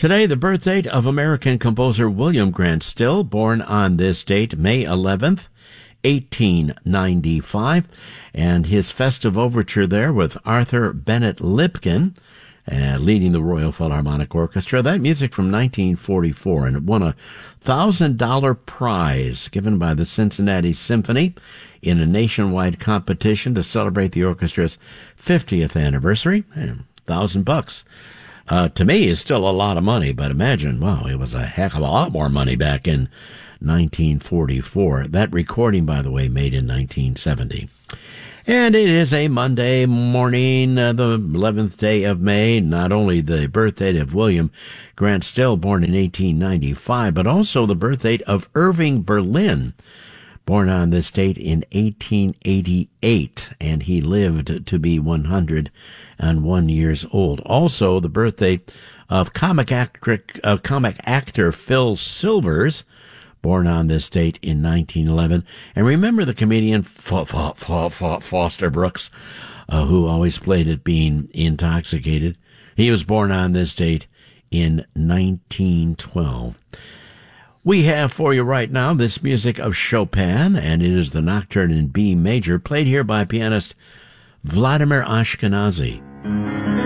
Today, the birth date of American composer William Grant Still, born on this date, May 11th, 1895, and his festive overture there with Arthur Bennett Lipkin, leading the Royal Philharmonic Orchestra. That music from 1944, and it won a $1,000 prize given by the Cincinnati Symphony in a nationwide competition to celebrate the orchestra's 50th anniversary. $1,000. To me, is still a lot of money, but imagine, wow, it was a heck of a lot more money back in 1944. That recording, by the way, made in 1970. And it is a Monday morning, the 11th day of May, not only the birth date of William Grant Still, born in 1895, but also the birth date of Irving Berlin, born on this date in 1888, and he lived to be 101 years old. Also, the birth date of comic actor Phil Silvers, born on this date in 1911. And remember the comedian Foster Brooks, who always played at being intoxicated. He was born on this date in 1912. We have for you right now this music of Chopin, and it is the Nocturne in B major, played here by pianist Vladimir Ashkenazy.